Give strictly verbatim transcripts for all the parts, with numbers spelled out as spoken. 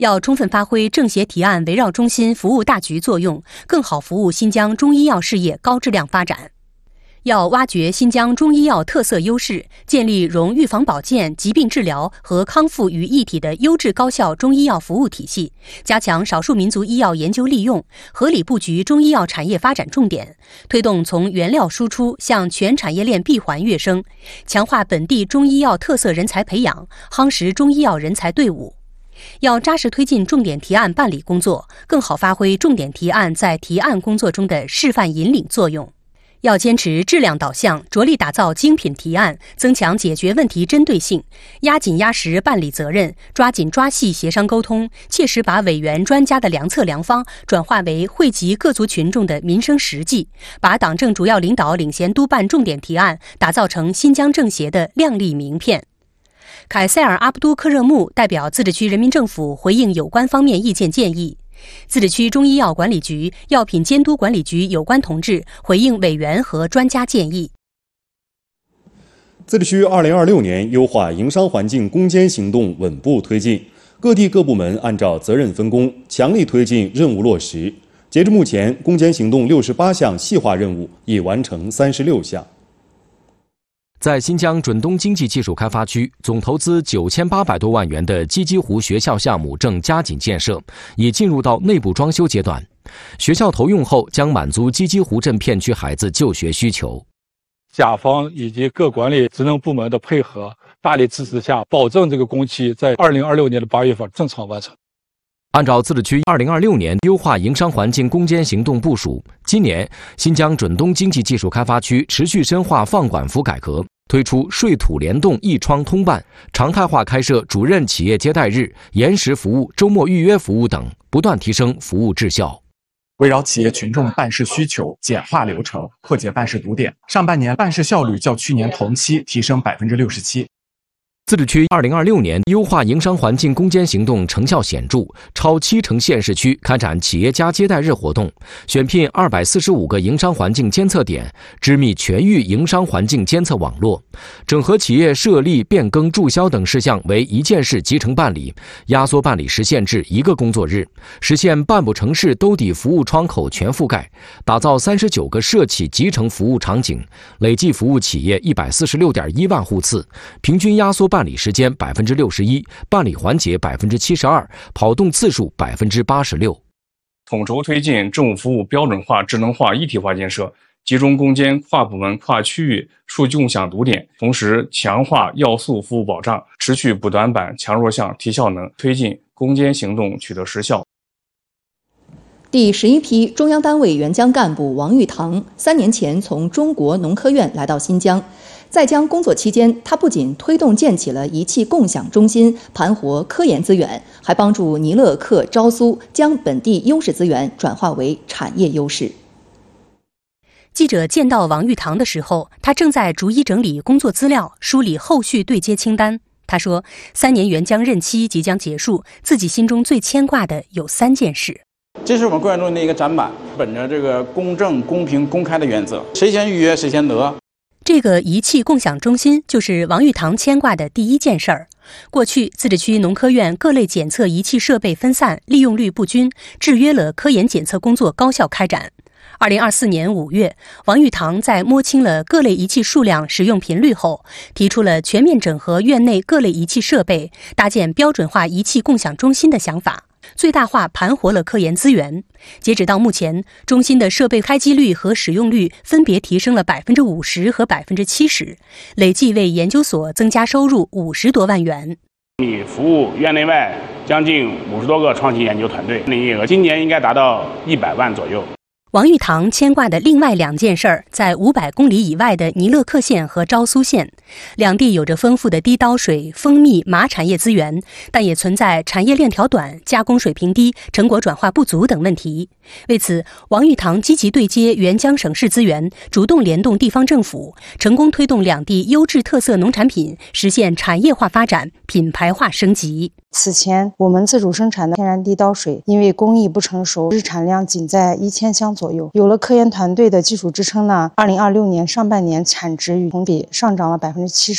要充分发挥政协提案围绕中心服务大局作用，更好服务新疆中医药事业高质量发展。要挖掘新疆中医药特色优势，建立融预防保健、疾病治疗和康复于一体的优质高效中医药服务体系，加强少数民族医药研究利用，合理布局中医药产业发展重点，推动从原料输出向全产业链闭环跃升，强化本地中医药特色人才培养，夯实中医药人才队伍。要扎实推进重点提案办理工作，更好发挥重点提案在提案工作中的示范引领作用。要坚持质量导向，着力打造精品提案，增强解决问题针对性，压紧压实办理责任，抓紧抓细协商沟通，切实把委员专家的良策良方转化为惠及各族群众的民生实际，把党政主要领导领衔督办重点提案打造成新疆政协的亮丽名片。凯塞尔阿布都克热木代表自治区人民政府回应有关方面意见建议。自治区中医药管理局、药品监督管理局有关同志回应委员和专家建议。 自治区二零二六年优化营商环境攻坚行动稳步推进，各地各部门按照责任分工，强力推进任务落实。截至目前，攻坚行动六十八项细化任务已完成三十六项。 在新疆准东经济技术开发区，总投资九千八百多万元的鸡鸡湖学校项目正加紧建设，已进入到内部装修阶段。学校投用后，将满足鸡鸡湖镇片区孩子就学需求。 甲方以及各管理职能部门的配合，大力支持下，保证这个工期在二零二六年的八月份正常完成。 按照自治区二零二六年优化营商环境攻坚行动部署，今年新疆准东经济技术开发区持续深化放管服改革，推出税土联动一窗通办，常态化开设主任企业接待日、延时服务、周末预约服务等，不断提升服务质效。 围绕企业群众办事需求，简化流程，破解办事堵点，上半年办事效率较去年同期提升百分之六十七。 自治区二零二六年优化营商环境攻坚行动成效显著，超七成县市区开展企业家接待日活动，选聘二百四十五个营商环境监测点，织密全域营商环境监测网络，整合企业设立、变更、注销等事项为一件事集成办理，压缩办理时限至一个工作日，实现办不成事兜底服务窗口全覆盖，打造三十九个社企集成服务场景，累计服务企业一百四十六点一万户次，平均压缩办理时间百分之六十一，办理环节百分之七十二，跑动次数百分之八十六。 统筹推进政务服务标准化、智能化、一体化建设，集中攻坚跨部门、跨区域数据共享堵点，同时强化要素服务保障，持续补短板、强弱项、提效能，推进攻坚行动取得实效。 第十一批中央单位援疆干部王玉堂三年前从中国农科院来到新疆。在疆工作期间，他不仅推动建起了仪器共享中心，盘活科研资源，还帮助尼勒克、昭苏将本地优势资源转化为产业优势。 记者见到王玉堂的时候，他正在逐一整理工作资料，梳理后续对接清单。他说，三年援疆任期即将结束，自己心中最牵挂的有三件事。 这是我们工作中的一个展板，本着这个公正、公平、公开的原则，谁先预约谁先得。 这个仪器共享中心就是王玉堂牵挂的第一件事儿。过去，自治区农科院各类检测仪器设备分散，利用率不均，制约了科研检测工作高效开展。二零二四年五月，王玉堂在摸清了各类仪器数量、使用频率后，提出了全面整合院内各类仪器设备，搭建标准化仪器共享中心的想法。最大化盘活了科研资源。截止到目前，中心的设备开机率和使用率分别提升了百分之五十和百分之七十，累计为研究所增加收入五十多万元。 你服务院内外将近五十多个创新研究团队，营业额今年应该达到一百万左右。 王玉堂牵挂的另外两件事儿，在五百公里以外的尼勒克县和昭苏县，两地有着丰富的滴刀水、蜂蜜、麻产业资源，但也存在产业链条短、加工水平低、成果转化不足等问题。为此，王玉堂积极对接援疆省市资源，主动联动地方政府，成功推动两地优质特色农产品实现产业化发展、品牌化升级。 此前，我们自主生产的天然滴刀水，因为工艺不成熟，日产量仅在一千箱左右。有了科研团队的技术支撑呢，二零二六年上半年产值与同比上涨了百分之七十。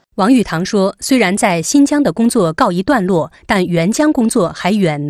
王玉堂说，虽然在新疆的工作告一段落，但援疆工作还远。